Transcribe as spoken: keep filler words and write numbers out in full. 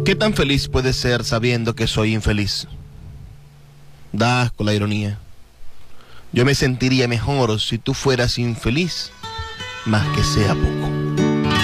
¿Qué tan feliz puedes ser sabiendo que soy infeliz? Da asco la ironía. Yo me sentiría mejor si tú fueras infeliz, más que sea poco.